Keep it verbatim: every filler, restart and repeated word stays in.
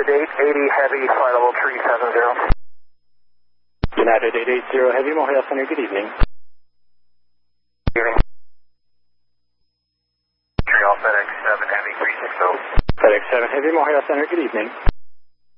eight eighty Heavy, flight level three seven zero. United eight eight zero Heavy, Montreal Center, good evening. Good evening. Montreal FedEx seven Heavy three six zero. FedEx seven Heavy, Montreal Center, good evening.